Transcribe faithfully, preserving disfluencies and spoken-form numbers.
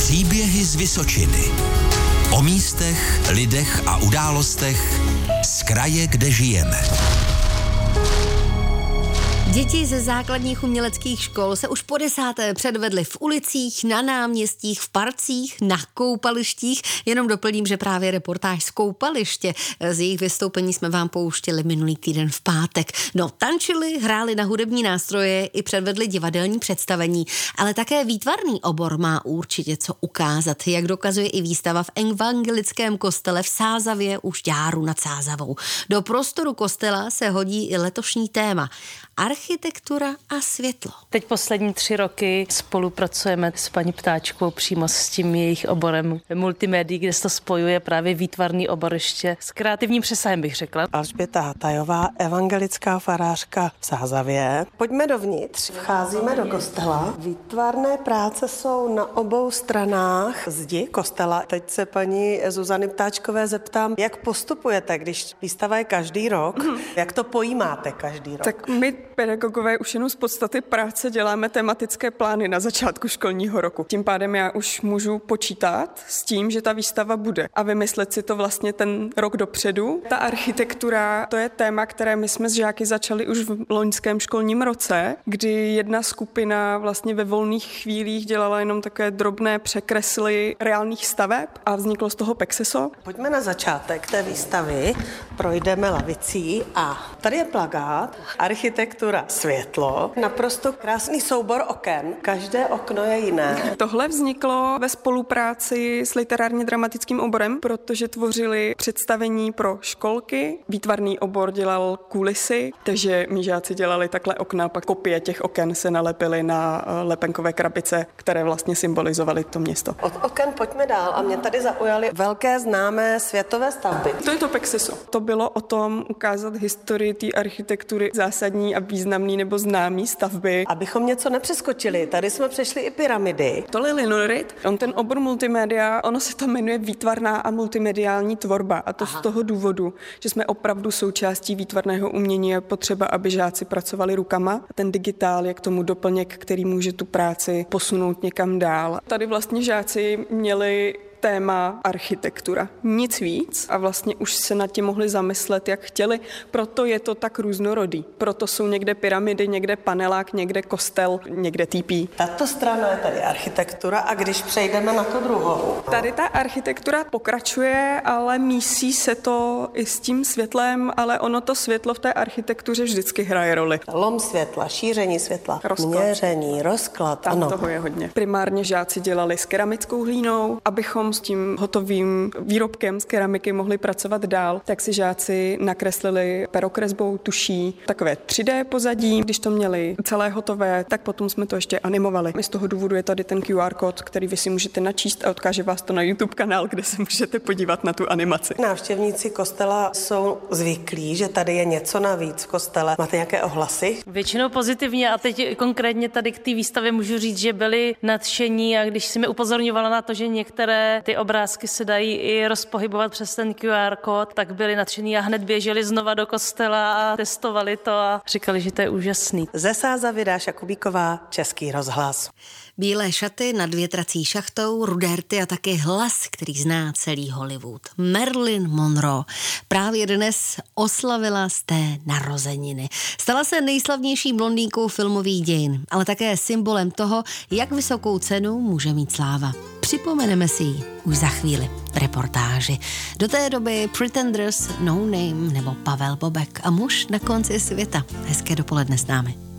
Příběhy z Vysočiny. O místech, lidech a událostech z kraje, kde žijeme. Děti ze základních uměleckých škol se už po desáté předvedly v ulicích, na náměstích, v parcích, na koupalištích. Jenom doplním, že právě reportáž z koupaliště z jejich vystoupení jsme vám pouštěli minulý týden v pátek. No, tančili, hráli na hudební nástroje i předvedli divadelní představení, ale také výtvarný obor má určitě co ukázat, jak dokazuje i výstava v evangelickém kostele v Sázavě u Žďáru nad Sázavou. Do prostoru kostela se hodí i letošní téma architektura a světlo. Teď poslední tři roky spolupracujeme s paní Ptáčkou přímo s tím jejich oborem multimédií, kde se to spojuje právě výtvarný obor ještě s kreativním přesahem, bych řekla. Alžběta Hatajová, evangelická farářka v Sázavě. Pojďme dovnitř, vcházíme do kostela. Výtvarné práce jsou na obou stranách zdi kostela. Teď se paní Zuzany Ptáčkové zeptám, jak postupujete, když výstava je každý rok, mm. jak to pojímáte každý rok? Tak my pedagogové už jenom z podstaty práce děláme tematické plány na začátku školního roku. Tím pádem já už můžu počítat s tím, že ta výstava bude a vymyslet si to vlastně ten rok dopředu. Ta architektura, to je téma, které my jsme s žáky začali už v loňském školním roce, kdy jedna skupina vlastně ve volných chvílích dělala jenom takové drobné překresly reálných staveb a vzniklo z toho Pexeso. Pojďme na začátek té výstavy, projdeme lavicí a tady je plakát Architektura světlo. Naprosto krásný soubor oken. Každé okno je jiné. Tohle vzniklo ve spolupráci s literárně dramatickým oborem, protože tvořili představení pro školky. Výtvarný obor dělal kulisy, takže mí žáci dělali takhle okna, pak kopie těch oken se nalepily na lepenkové krabice, které vlastně symbolizovaly to město. Od oken pojďme dál a mě tady zaujaly velké známé světové stavby. To je to Pexeso. To bylo o tom ukázat historii té architektury, zásadní a významný nebo známý stavby. Abychom něco nepřeskočili, tady jsme přešli i pyramidy. To je linolit. On ten obor multimédia, ono se to jmenuje výtvarná a multimediální tvorba a to Aha. z toho důvodu, že jsme opravdu součástí výtvarného umění, je potřeba, aby žáci pracovali rukama. A ten digitál je k tomu doplněk, který může tu práci posunout někam dál. Tady vlastně žáci měli téma architektura. Nic víc a vlastně už se nad tím mohli zamyslet, jak chtěli. Proto je to tak různorodý. Proto jsou někde pyramidy, někde panelák, někde kostel, někde týpí. Tato strana je tady architektura a když přejdeme na tu druhou. Tady ta architektura pokračuje, ale mísí se to i s tím světlem, ale ono to světlo v té architektuře vždycky hraje roli. Lom světla, šíření světla, rozklad. Měření, rozklad. Tam ano. toho je hodně. Primárně žáci dělali s keramickou hlínou, abychom s tím hotovým výrobkem z keramiky mohli pracovat dál, tak si žáci nakreslili perokresbou tuší takové tři dé pozadí. Když to měli celé hotové, tak potom jsme to ještě animovali. Z toho důvodu je tady ten Q R kód, který vy si můžete načíst a odkáže vás to na YouTube kanál, kde se můžete podívat na tu animaci. Návštěvníci kostela jsou zvyklí, že tady je něco navíc v kostele. Máte nějaké ohlasy? Většinou pozitivně a teď konkrétně tady k té výstavě můžu říct, že byli nadšení a když si mi upozorňovala na to, že některé ty obrázky se dají i rozpohybovat přes ten Q R kód, tak byli nadšení a hned běželi znova do kostela a testovali to a říkali, že to je úžasný. Ze Sázavy Dáša Kubíková, Český rozhlas. Bílé šaty nad větrací šachtou, rudé rty a taky hlas, který zná celý Hollywood. Marilyn Monroe právě dnes oslavila z té narozeniny. Stala se nejslavnější blondýnkou filmových dějin, ale také symbolem toho, jak vysokou cenu může mít sláva. Připomeneme si ji už za chvíli v reportáži. Do té doby Pretenders, No Name nebo Pavel Bobek a muž na konci světa. Hezké dopoledne s námi.